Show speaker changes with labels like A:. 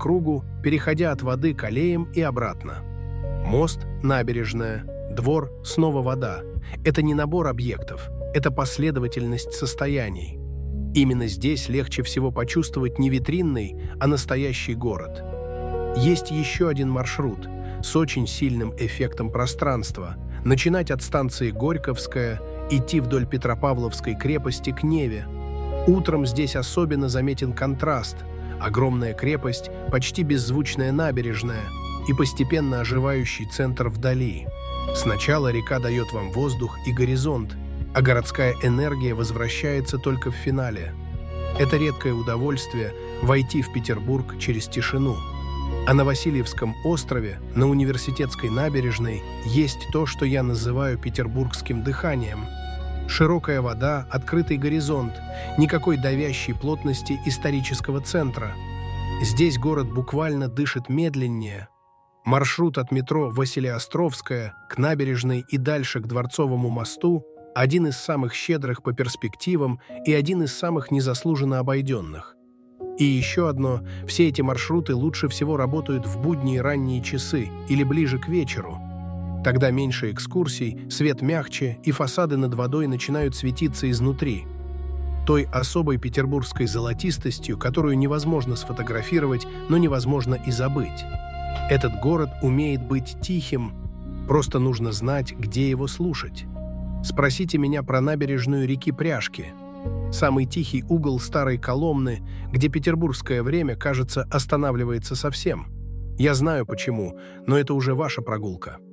A: кругу, переходя от воды к аллеям и обратно. Мост, набережная, двор, снова вода. Это не набор объектов, это последовательность состояний. Именно здесь легче всего почувствовать не витринный, а настоящий город. Есть еще один маршрут с очень сильным эффектом пространства. Начинать от станции Горьковская, идти вдоль Петропавловской крепости к Неве. Утром здесь особенно заметен контраст. Огромная крепость, почти беззвучная набережная и постепенно оживающий центр вдали. Сначала река дает вам воздух и горизонт, а городская энергия возвращается только в финале. Это редкое удовольствие – войти в Петербург через тишину. А на Васильевском острове, на Университетской набережной, есть то, что я называю петербургским дыханием. Широкая вода, открытый горизонт, никакой давящей плотности исторического центра. Здесь город буквально дышит медленнее. Маршрут от метро Василеостровская к набережной и дальше к Дворцовому мосту – один из самых щедрых по перспективам и один из самых незаслуженно обойденных. И еще одно – все эти маршруты лучше всего работают в будние ранние часы или ближе к вечеру. Тогда меньше экскурсий, свет мягче, и фасады над водой начинают светиться изнутри. Той особой петербургской золотистостью, которую невозможно сфотографировать, но невозможно и забыть. Этот город умеет быть тихим, просто нужно знать, где его слушать. Спросите меня про набережную реки Пряжки. Самый тихий угол старой Коломны, где петербургское время, кажется, останавливается совсем. Я знаю почему, но это уже ваша прогулка.